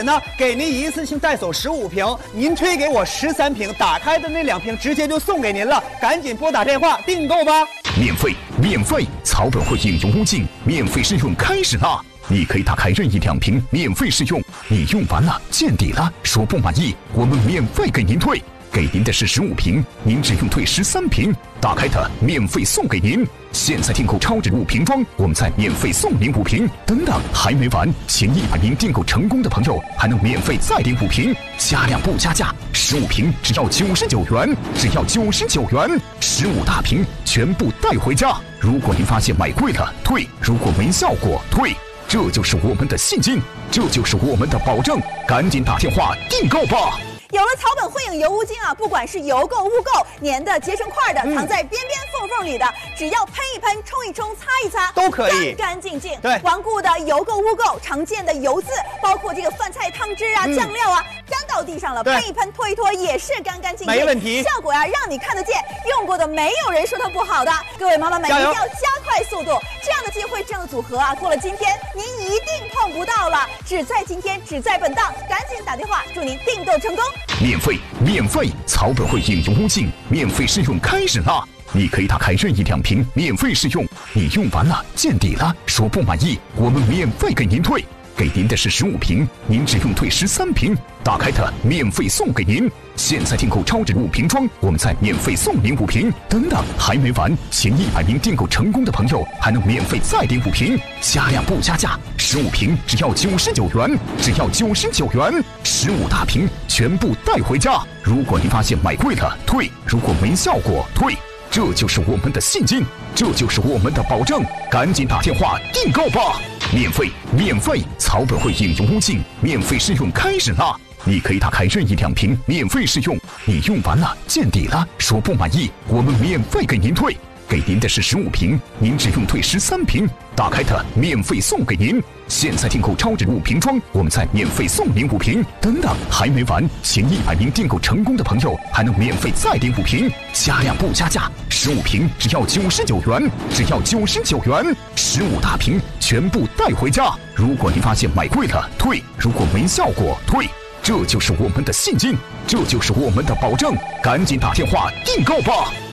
呢，给您一次性带走15瓶，您推给我13瓶，打开的那2瓶直接就送给您了，赶紧拨打电话订购吧。 免费，草本会引用污净，免费试用开始啦！你可以打开任意2瓶免费试用，你用完了见底了，说不满意，我们免费给您退。给您的是15瓶，您只用退13瓶，打开它免费送给您。现在订购超值5瓶装，我们再免费送您5瓶。等等，还没完，前100名订购成功的朋友还能免费再领5瓶，加量不加价，15瓶只要99元，只要99元，15大瓶全部带回家。如果您发现买贵了退，如果没效果退，这就是我们的信心，这就是我们的保证，赶紧打电话订购吧。 有了草本汇影油污精啊，不管是油垢、污垢、粘的、结成块的、藏在边边缝缝里的，只要喷一喷、冲一冲、擦一擦， 都可以， 干干净净。 对， 顽固的油垢、污垢、常见的油渍，包括这个饭菜汤汁啊、酱料啊，沾到地上了，喷一喷、拖一拖也是干干净净， 没问题。 效果呀，让你看得见，用过的没有人说它不好的。各位妈妈们一定要加快速度，这样的机会、这样的组合啊，过了今天您一定碰不到了，只在今天，只在本档，赶紧打电话，祝您订购成功。 免费，草本会引用污净，免费试用开始啦！你可以打开任意2瓶免费试用，你用完了见底了，说不满意，我们免费给您退。给您的是15瓶，您只用退13瓶，打开它免费送给您。现在订购超值5瓶装，我们再免费送您5瓶。等等，还没完，前100名订购成功的朋友还能免费再领5瓶，加量不加价，15瓶只要99元，只要99元，15大瓶全部带回家。如果您发现买贵了退，如果没效果退，这就是我们的信心，这就是我们的保证，赶紧打电话订购吧。免费，草本会引用污净，免费试用开始啦！你可以打开任意2瓶免费试用，你用完了见底了，说不满意，我们免费给您退。给您的是15瓶，您只用退13瓶，打开它免费送给您。现在订购超值5瓶装，我们再免费送您5瓶。等等，还没完，前100名订购成功的朋友还能免费再领5瓶，加量不加价，15瓶只要99元，只要99元，15大瓶全部带回家。如果您发现买贵了退，如果没效果退，这就是我们的信心，这就是我们的保证，赶紧打电话订购吧。